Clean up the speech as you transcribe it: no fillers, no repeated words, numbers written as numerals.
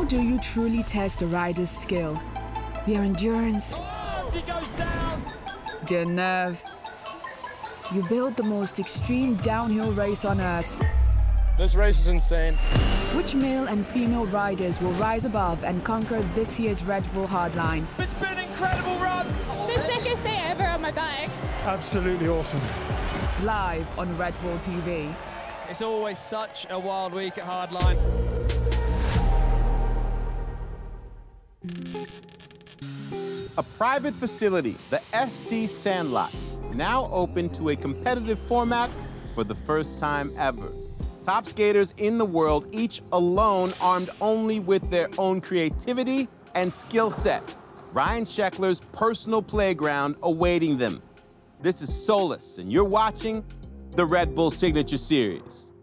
do you truly test a rider's skill? Their endurance, He goes down. their nerve. You build the most extreme downhill race on earth. This race is insane. Which male and female riders will rise above and conquer this year's Red Bull Hardline? It's been an incredible run. The sickest day ever on my bike. Absolutely awesome. Live on Red Bull TV. It's always such a wild week at Hardline. A private facility, the SC Sandlot, now open to a competitive format for the first time ever. Top skaters in the world, each alone, armed only with their own creativity and skill set. Ryan Sheckler's personal playground awaiting them. This is Solus, and you're watching the Red Bull Signature Series.